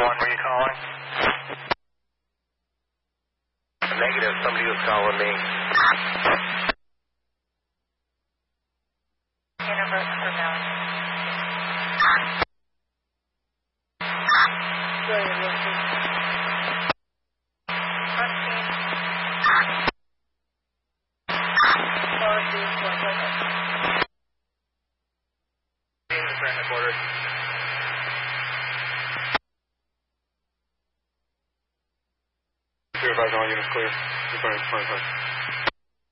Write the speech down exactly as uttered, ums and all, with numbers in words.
one, were you calling? Negative, somebody was calling me. Universe for now. William Wilson. Fourteen. Four, two, four, four, four. Return the quarter. Two advise all units clear. Return, return, return.